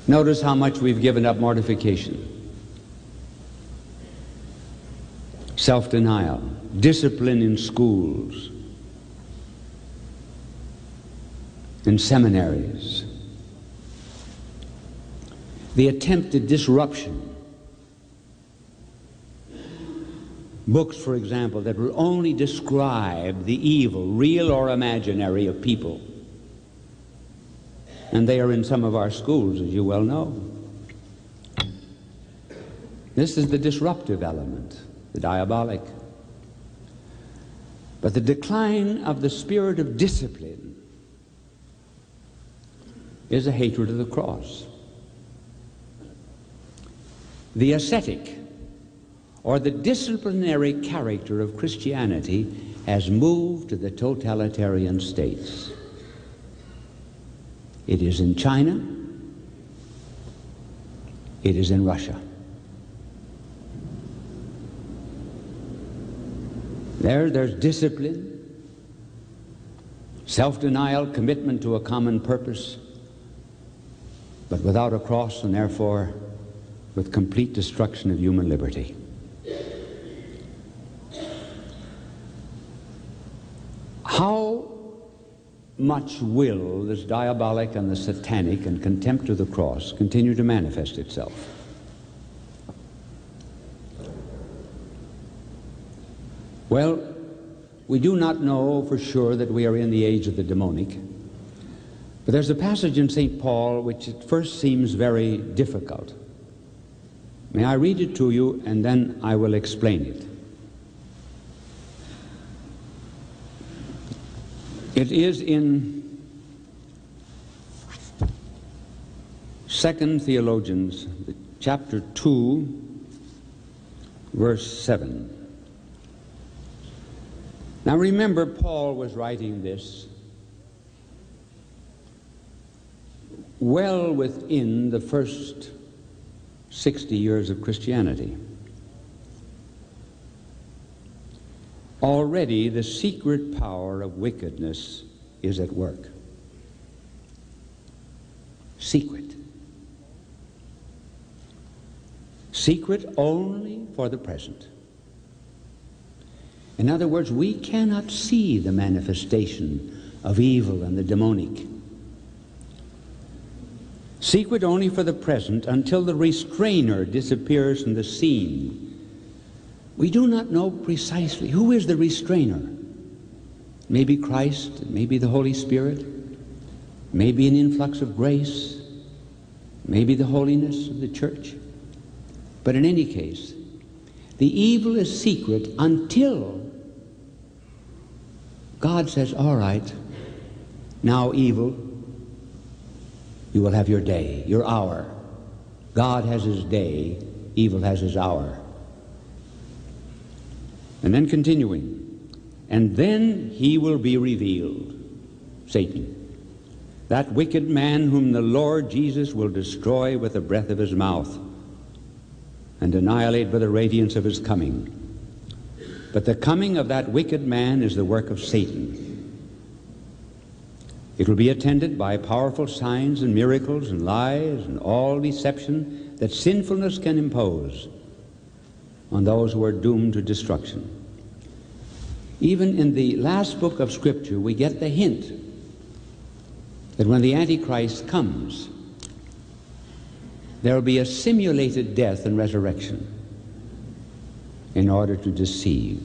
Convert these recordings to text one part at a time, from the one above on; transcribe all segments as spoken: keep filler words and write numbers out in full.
Notice how much we've given up mortification, self-denial, discipline in schools, in seminaries, the attempted disruption. Books, for example, that will only describe the evil, real or imaginary, of people. And they are in some of our schools, as you well know. This is the disruptive element, the diabolic. But the decline of the spirit of discipline is a hatred of the cross. The ascetic, or the disciplinary character of Christianity, has moved to the totalitarian states. It is in China. It is in Russia. There, there's discipline, self-denial, commitment to a common purpose, but without a cross, and therefore with complete destruction of human liberty. How much will this diabolic and the satanic and contempt of the cross continue to manifest itself? Well, we do not know for sure that we are in the age of the demonic, but there's a passage in Saint Paul which at first seems very difficult. May I read it to you, and then I will explain it. It is in Second Theologians, chapter two, verse seven. Now remember, Paul was writing this well within the first sixty years of Christianity. Already the secret power of wickedness is at work. Secret. Secret only for the present. In other words, we cannot see the manifestation of evil and the demonic. Secret only for the present until the restrainer disappears from the scene. We do not know precisely who is the restrainer. Maybe Christ, maybe the Holy Spirit, maybe an influx of grace, maybe the holiness of the church. But in any case, the evil is secret until God says, all right, now evil, you will have your day, your hour. God has his day, evil has his hour. And then continuing, and then he will be revealed, Satan, that wicked man whom the Lord Jesus will destroy with the breath of his mouth and annihilate by the radiance of his coming. But the coming of that wicked man is the work of Satan. It will be attended by powerful signs and miracles and lies and all deception that sinfulness can impose on those who are doomed to destruction. Even in the last book of Scripture, we get the hint that when the Antichrist comes, there will be a simulated death and resurrection in order to deceive.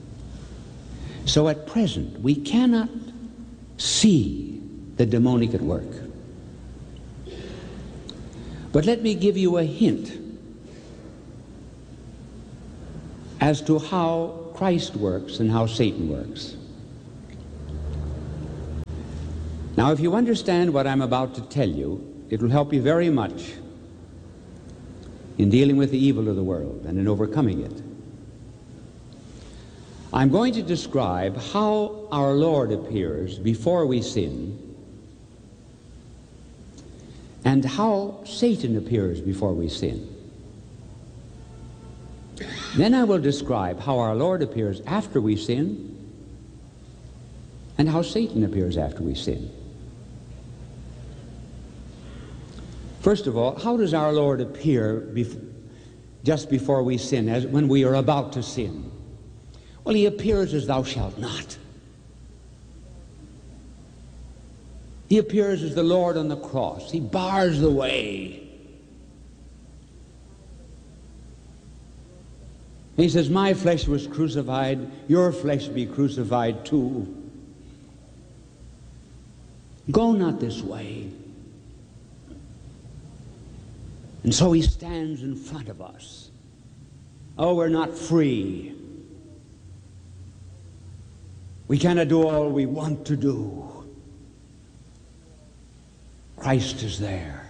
So at present, we cannot see the demonic at work. But let me give you a hint as to how Christ works and how Satan works. Now, if you understand what I'm about to tell you, it will help you very much in dealing with the evil of the world and in overcoming it. I'm going to describe how our Lord appears before we sin and how Satan appears before we sin. Then I will describe how our Lord appears after we sin and how Satan appears after we sin. First of all, how does our Lord appear bef- just before we sin, as when we are about to sin? Well, he appears as thou shalt not. He appears as the Lord on the cross. He bars the way. He says, my flesh was crucified, your flesh be crucified too. Go not this way. And so he stands in front of us. Oh, we're not free. We cannot do all we want to do. Christ is there.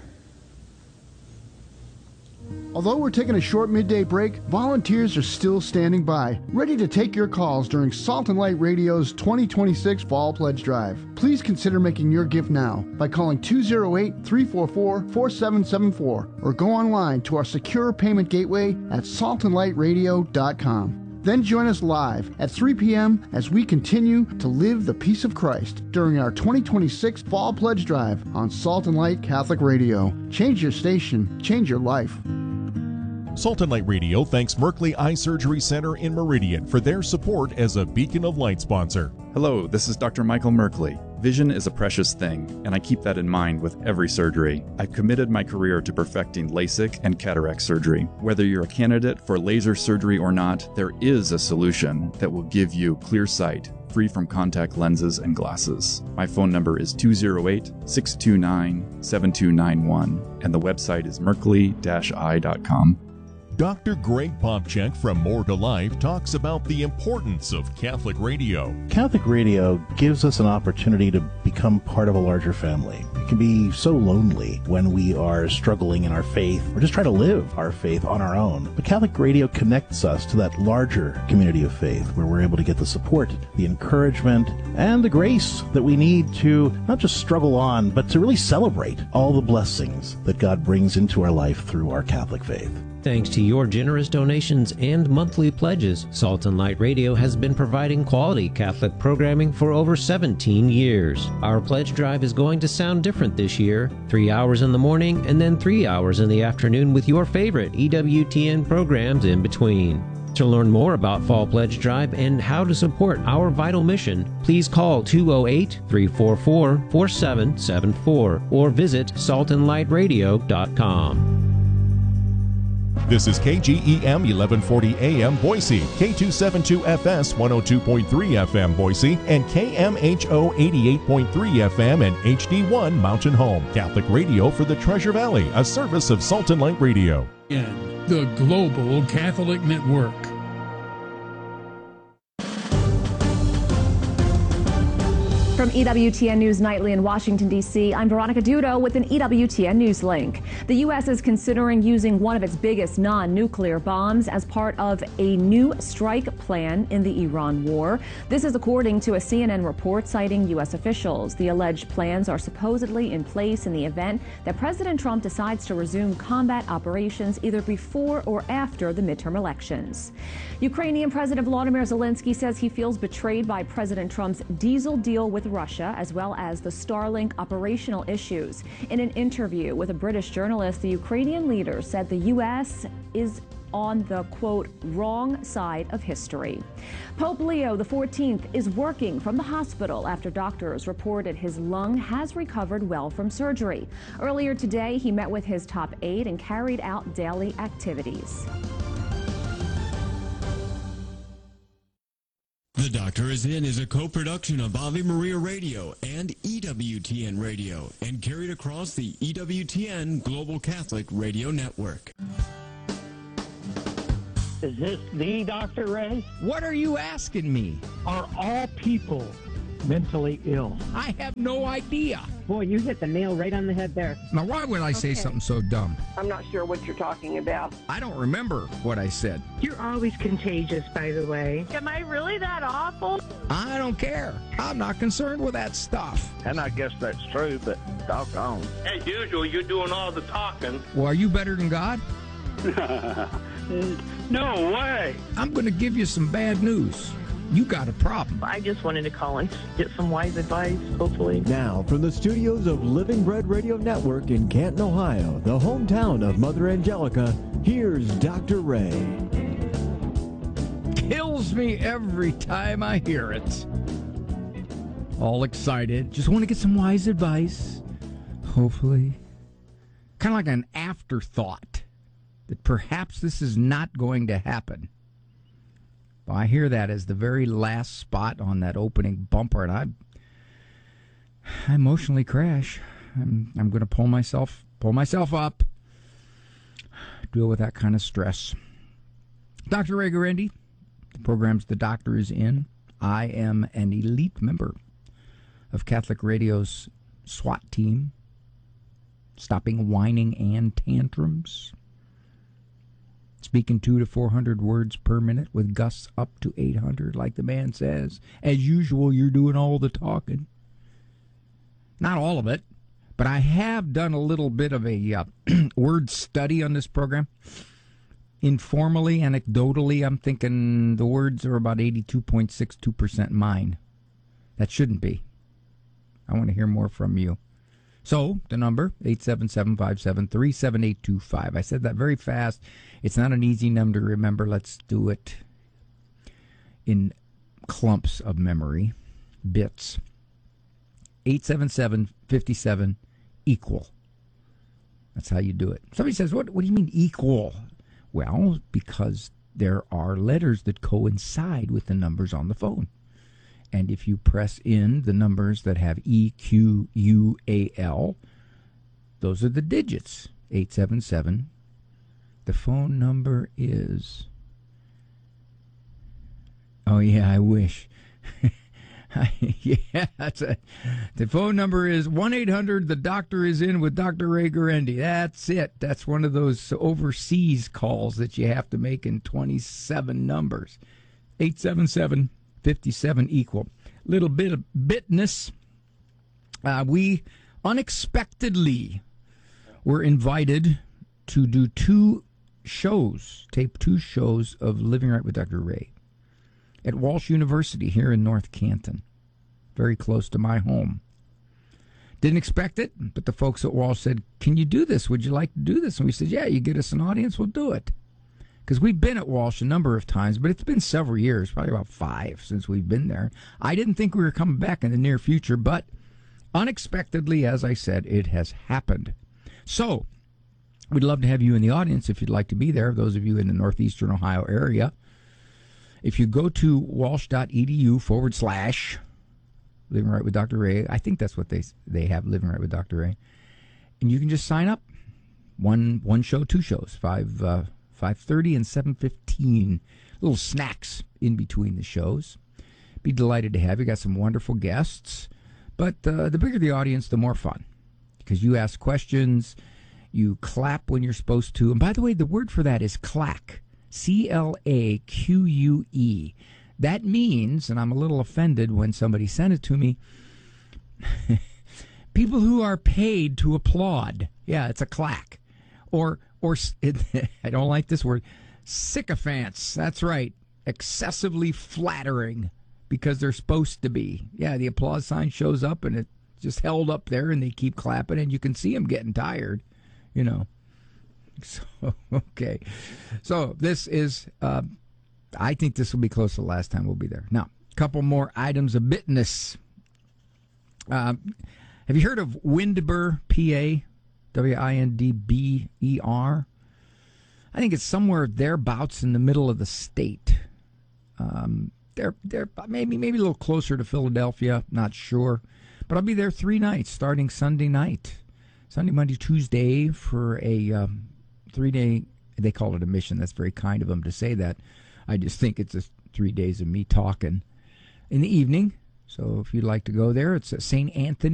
Although we're taking a short midday break, volunteers are still standing by, ready to take your calls during Salt and Light Radio's twenty twenty-six Fall Pledge Drive. Please consider making your gift now by calling two oh eight, three four four, four seven seven four or go online to our secure payment gateway at salt and light radio dot com. Then join us live at three p.m. as we continue to live the peace of Christ during our twenty twenty-six Fall Pledge Drive on Salt and Light Catholic Radio. Change your station, change your life. Salt and Light Radio thanks Merkley Eye Surgery Center in Meridian for their support as a Beacon of Light sponsor. Hello, this is Doctor Michael Merkley. Vision is a precious thing, and I keep that in mind with every surgery. I've committed my career to perfecting LASIK and cataract surgery. Whether you're a candidate for laser surgery or not, there is a solution that will give you clear sight, free from contact lenses and glasses. My phone number is two oh eight, six two nine, seven two nine one, and the website is merkley dash eye dot com. Doctor Greg Popchak from More to Life talks about the importance of Catholic radio. Catholic radio gives us an opportunity to become part of a larger family. It can be so lonely when we are struggling in our faith or just trying to live our faith on our own. But Catholic radio connects us to that larger community of faith where we're able to get the support, the encouragement, and the grace that we need to not just struggle on, but to really celebrate all the blessings that God brings into our life through our Catholic faith. Thanks to your generous donations and monthly pledges, Salt and Light Radio has been providing quality Catholic programming for over seventeen years. Our pledge drive is going to sound different this year. Three hours in the morning and then three hours in the afternoon with your favorite E W T N programs in between. To learn more about Fall Pledge Drive and how to support our vital mission, please call two oh eight, three four four, four seven seven four or visit salt and light radio dot com. This is K G E M eleven forty A M Boise, K two seventy-two F S one oh two point three F M Boise, and K M H O eighty-eight point three F M and H D one Mountain Home. Catholic radio for the Treasure Valley, a service of Salt and Light Radio. And the Global Catholic Network. From E W T N News Nightly in Washington, D C, I'm Veronica Dudo with an E W T N News link. The U S is considering using one of its biggest non-nuclear bombs as part of a new strike plan in the Iran war. This is according to a C N N report citing U S officials. The alleged plans are supposedly in place in the event that President Trump decides to resume combat operations either before or after the midterm elections. Ukrainian President Volodymyr Zelensky says he feels betrayed by President Trump's diesel deal with Russia, as well as the Starlink operational issues. In an interview with a British journalist, the Ukrainian leader said the U S is on the, quote, wrong side of history. Pope Leo the fourteenth is working from the hospital after doctors reported his lung has recovered well from surgery. Earlier today, he met with his top aide and carried out daily activities. The Doctor is In is a co-production of Ave Maria Radio and E W T N Radio and carried across the E W T N Global Catholic Radio Network. Is this the Doctor Ray? What are you asking me? Are all people mentally ill? I have no idea. Boy, you hit the nail right on the head there. Now, why would I say okay. something so dumb? I'm not sure what you're talking about. I don't remember what I said. You're always contagious, by the way. Am I really that awful? I don't care. I'm not concerned with that stuff. And I guess that's true, but doggone. As usual, you're doing all the talking. Well, are you better than God? No way. I'm going to give you some bad news. you got a problem. I just wanted to call and get some wise advice, hopefully. Now, from the studios of Living Bread Radio Network in Canton, Ohio, the hometown of Mother Angelica, here's Doctor Ray. Kills me every time I hear it. All excited. Just want to get some wise advice, hopefully. Kind of like an afterthought that perhaps this is not going to happen. Well, I hear that as the very last spot on that opening bumper, and I, I emotionally crash. I'm, I'm going to pull myself, pull myself up, deal with that kind of stress. Doctor Ray Guarendi, the program's The Doctor is In. I am an elite member of Catholic Radio's SWAT team, stopping whining and tantrums. Speaking two to four hundred words per minute with gusts up to eight hundred, like the man says. As usual, you're doing all the talking. Not all of it, but I have done a little bit of a uh, word study on this program. Informally, anecdotally, I'm thinking the words are about eighty-two point six two percent mine. That shouldn't be. I want to hear more from you. So, the number, eight seven seven, five seven three, seven eight two five. I said that very fast. It's not an easy number to remember. Let's do it in clumps of memory, bits. eight seven seven, five seven, equal. That's how you do it. Somebody says, what, what do you mean equal? Well, because there are letters that coincide with the numbers on the phone. And if you press in the numbers that have E, Q, U, A, L, those are the digits. eight seven seven. The phone number is... Oh, yeah, I wish. yeah, that's a, the phone number is one eight hundred, the doctor is in with Doctor Ray Guarendi. That's it. That's one of those overseas calls that you have to make in twenty-seven numbers. eight seven seven, five seven, equal. Little bit of bitness. Uh, we unexpectedly were invited to do two shows, tape two shows of Living Right with Doctor Ray at Walsh University here in North Canton, very close to my home. Didn't expect it, but the folks at Walsh said, can you do this? Would you like to do this? And we said, yeah, you get us an audience, we'll do it. Because we've been at Walsh a number of times, but it's been several years, probably about five since we've been there. I didn't think we were coming back in the near future, but unexpectedly, as I said, it has happened. So, we'd love to have you in the audience if you'd like to be there, those of you in the northeastern Ohio area. If you go to walsh.edu forward slash Living Right with Doctor Ray, I think that's what they they have, Living Right with Doctor Ray, and you can just sign up. One one show, two shows, five uh, five thirty and seven fifteen. Little snacks in between the shows. Be delighted to have you. Got some wonderful guests, but uh, the bigger the audience, the more fun, because you ask questions, you clap when you're supposed to, and by the way, the word for that is clack. C L A Q U E. That means, and I'm a little offended when somebody sent it to me, people who are paid to applaud. Yeah, it's a clack. Or, or I don't like this word, sycophants. That's right. Excessively flattering because they're supposed to be. Yeah, the applause sign shows up and it's just held up there and they keep clapping and you can see them getting tired, you know. So, okay. So this is, uh, I think this will be close to the last time we'll be there. Now, a couple more items of bitness. Uh, have you heard of Windber, P A? W I N D B E R? I think it's somewhere thereabouts in the middle of the state. Um, they're, they're maybe, maybe a little closer to Philadelphia, not sure. But I'll be there three nights, starting Sunday night. Sunday, Monday, Tuesday for a... Um, three-day, they call it a mission. That's very kind of them to say that. I just think it's a three days of me talking in the evening. So if you'd like to go there, it's at Saint Anthony.